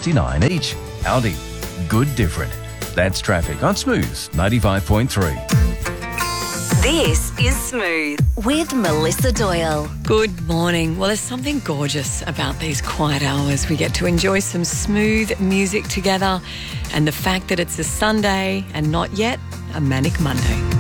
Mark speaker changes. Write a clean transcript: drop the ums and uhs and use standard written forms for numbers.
Speaker 1: $1.69 each. Audi. Good different. That's traffic on Smooth 95.3.
Speaker 2: This is Smooth with Melissa Doyle.
Speaker 3: Good morning. Well, there's something gorgeous about these quiet hours. We get to enjoy some smooth music together, and the fact that it's a Sunday and not yet a manic Monday.